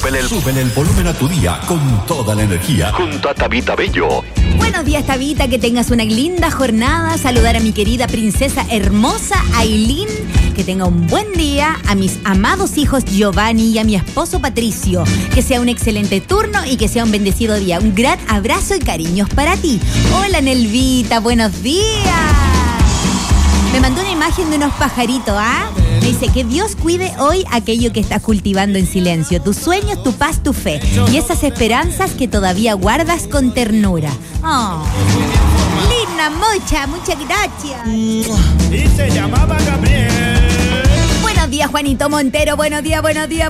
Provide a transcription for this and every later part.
Súbele el volumen a tu día con toda la energía. Junto a Tabita Bello. Buenos días, Tabita, que tengas una linda jornada. Saludar a mi querida princesa hermosa Ailín, que tenga un buen día. A mis amados hijos Giovanni y a mi esposo Patricio, que sea un excelente turno y que sea un bendecido día. Un gran abrazo y cariños para ti. Hola, Nelvita, buenos días. Me mandó una imagen de unos pajaritos, ¿ah? Me dice que Dios cuide hoy aquello que estás cultivando en silencio, tus sueños, tu paz, tu fe y esas esperanzas que todavía guardas con ternura. Oh, linda, muchas gracias. Y se llamaba Gabriel. Buenos días, Juanito Montero, buenos días.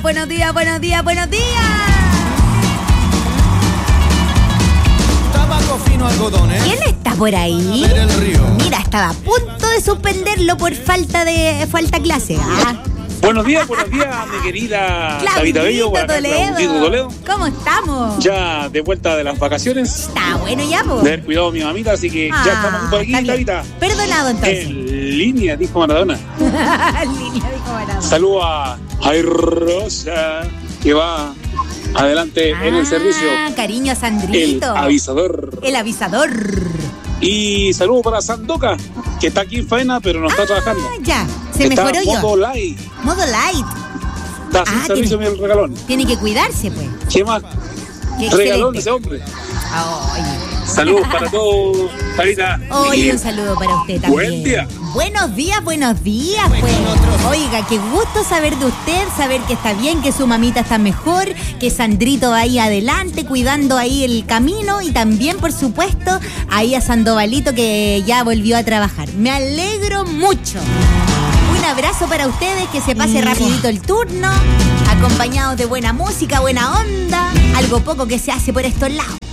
Tabaco fino algodón, ¿eh? ¿Quién está por ahí? A ver el río. Mira, estaba a punto de suspenderlo por falta clase. ¿Ah? Buenos días, mi querida Tabita Bello. Toledo. ¿Cómo estamos? Ya de vuelta de las vacaciones. Está bueno ya, po. De haber cuidado a mi mamita, así que ya estamos por aquí, Tabita. Perdonado, entonces. En línea, dijo Maradona. Saludos a Rosa, que va adelante en el servicio. Cariño a Sandrito. El avisador. Y saludos para Sandoka, que está aquí en faena, pero no está trabajando. Ya, se mejoró yo. Modo light. Está sin servicio el regalón. Tiene que cuidarse, pues. ¿Qué más? Regalón ese hombre. Saludos para todos, Sarita. Oye, un saludo para usted también. Buen día. Buenos días, pues. Oiga, qué gusto saber de usted, saber que está bien, que su mamita está mejor, que Sandrito va ahí adelante, cuidando ahí el camino, y también, por supuesto, ahí a Sandovalito, que ya volvió a trabajar. Me alegro mucho. Un abrazo para ustedes, que se pase rapidito el turno, acompañados de buena música, buena onda, algo poco que se hace por estos lados.